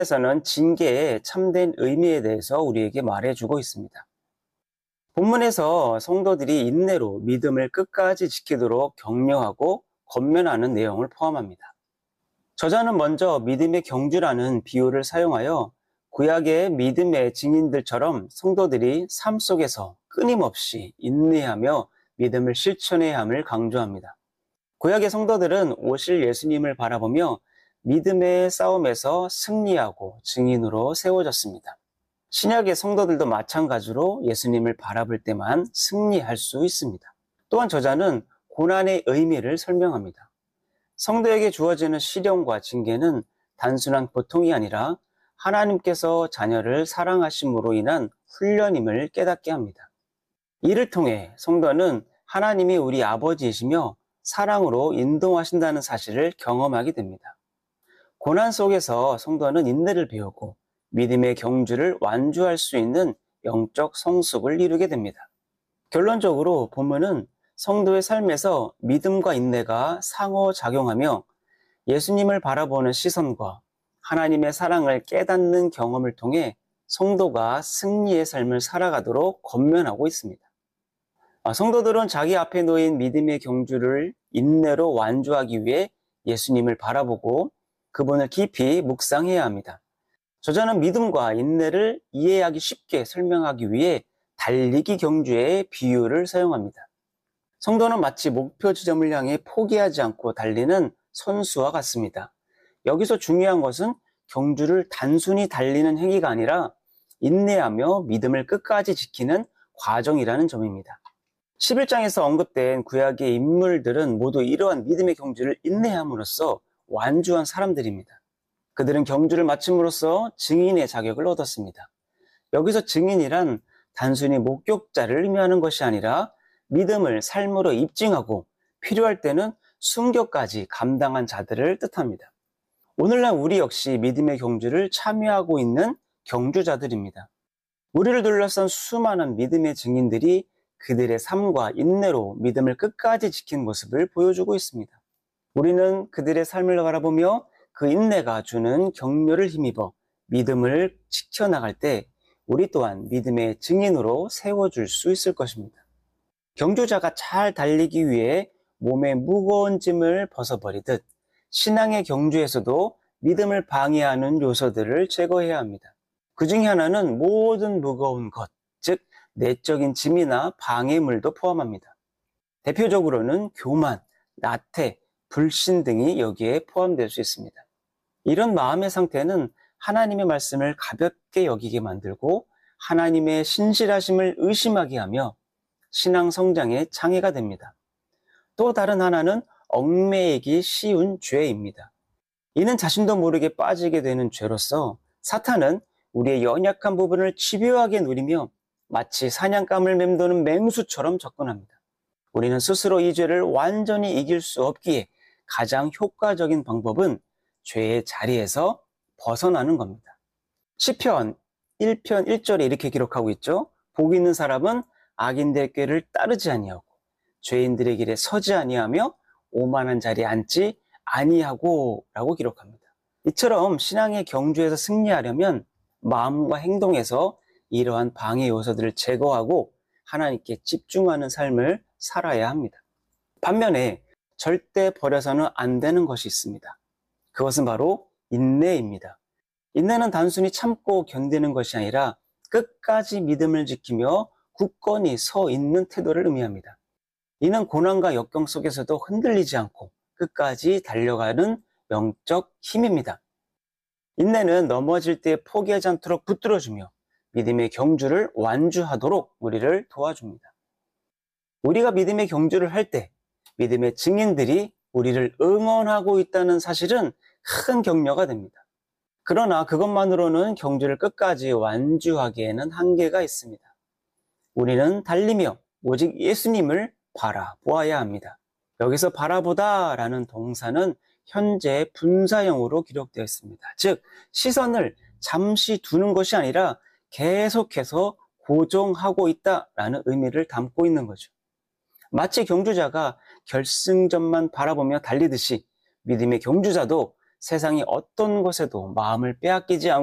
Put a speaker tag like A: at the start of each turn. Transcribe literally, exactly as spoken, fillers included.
A: 에서는 징계의 참된 의미에 대해서 우리에게 말해주고 있습니다. 본문에서 성도들이 인내로 믿음을 끝까지 지키도록 격려하고 권면하는 내용을 포함합니다. 저자는 먼저 믿음의 경주라는 비유를 사용하여 구약의 믿음의 증인들처럼 성도들이 삶 속에서 끊임없이 인내하며 믿음을 실천해야 함을 강조합니다. 구약의 성도들은 오실 예수님을 바라보며 믿음의 싸움에서 승리하고 증인으로 세워졌습니다. 신약의 성도들도 마찬가지로 예수님을 바라볼 때만 승리할 수 있습니다. 또한 저자는 고난의 의미를 설명합니다. 성도에게 주어지는 시련과 징계는 단순한 고통이 아니라 하나님께서 자녀를 사랑하심으로 인한 훈련임을 깨닫게 합니다. 이를 통해 성도는 하나님이 우리 아버지이시며 사랑으로 인도하신다는 사실을 경험하게 됩니다. 고난 속에서 성도는 인내를 배우고 믿음의 경주를 완주할 수 있는 영적 성숙을 이루게 됩니다. 결론적으로 본문은 성도의 삶에서 믿음과 인내가 상호작용하며 예수님을 바라보는 시선과 하나님의 사랑을 깨닫는 경험을 통해 성도가 승리의 삶을 살아가도록 권면하고 있습니다. 성도들은 자기 앞에 놓인 믿음의 경주를 인내로 완주하기 위해 예수님을 바라보고 그분을 깊이 묵상해야 합니다. 저자는 믿음과 인내를 이해하기 쉽게 설명하기 위해 달리기 경주의 비유를 사용합니다. 성도는 마치 목표 지점을 향해 포기하지 않고 달리는 선수와 같습니다. 여기서 중요한 것은 경주를 단순히 달리는 행위가 아니라 인내하며 믿음을 끝까지 지키는 과정이라는 점입니다. 십일 장에서 언급된 구약의 인물들은 모두 이러한 믿음의 경주를 인내함으로써 완주한 사람들입니다. 그들은 경주를 마침으로써 증인의 자격을 얻었습니다. 여기서 증인이란 단순히 목격자를 의미하는 것이 아니라 믿음을 삶으로 입증하고 필요할 때는 순교까지 감당한 자들을 뜻합니다. 오늘날 우리 역시 믿음의 경주를 참여하고 있는 경주자들입니다. 우리를 둘러싼 수많은 믿음의 증인들이 그들의 삶과 인내로 믿음을 끝까지 지킨 모습을 보여주고 있습니다. 우리는 그들의 삶을 바라보며 그 인내가 주는 격려를 힘입어 믿음을 지켜나갈 때 우리 또한 믿음의 증인으로 세워줄 수 있을 것입니다. 경주자가 잘 달리기 위해 몸의 무거운 짐을 벗어버리듯 신앙의 경주에서도 믿음을 방해하는 요소들을 제거해야 합니다. 그 중에 하나는 모든 무거운 것, 즉 내적인 짐이나 방해물도 포함합니다. 대표적으로는 교만, 나태, 불신 등이 여기에 포함될 수 있습니다. 이런 마음의 상태는 하나님의 말씀을 가볍게 여기게 만들고 하나님의 신실하심을 의심하게 하며 신앙 성장에 장애가 됩니다. 또 다른 하나는 얽매이기 쉬운 죄입니다. 이는 자신도 모르게 빠지게 되는 죄로서 사탄은 우리의 연약한 부분을 집요하게 누리며 마치 사냥감을 맴도는 맹수처럼 접근합니다. 우리는 스스로 이 죄를 완전히 이길 수 없기에 가장 효과적인 방법은 죄의 자리에서 벗어나는 겁니다. 시편 일 편 일 절에 이렇게 기록하고 있죠. 복 있는 사람은 악인들의 꾀를 따르지 아니하고 죄인들의 길에 서지 아니하며 오만한 자리에 앉지 아니하고 라고 기록합니다. 이처럼 신앙의 경주에서 승리하려면 마음과 행동에서 이러한 방해 요소들을 제거하고 하나님께 집중하는 삶을 살아야 합니다. 반면에 절대 버려서는 안 되는 것이 있습니다. 그것은 바로 인내입니다. 인내는 단순히 참고 견디는 것이 아니라 끝까지 믿음을 지키며 굳건히 서 있는 태도를 의미합니다. 이는 고난과 역경 속에서도 흔들리지 않고 끝까지 달려가는 영적 힘입니다. 인내는 넘어질 때 포기하지 않도록 붙들어주며 믿음의 경주를 완주하도록 우리를 도와줍니다. 우리가 믿음의 경주를 할 때 믿음의 증인들이 우리를 응원하고 있다는 사실은 큰 격려가 됩니다. 그러나 그것만으로는 경주를 끝까지 완주하기에는 한계가 있습니다. 우리는 달리며 오직 예수님을 바라보아야 합니다. 여기서 바라보다 라는 동사는 현재 분사형으로 기록되어 있습니다. 즉 시선을 잠시 두는 것이 아니라 계속해서 고정하고 있다라는 의미를 담고 있는 거죠. 마치 경주자가 결승점만 바라보며 달리듯이 믿음의 경주자도 세상의 어떤 것에도 마음을 빼앗기지 않고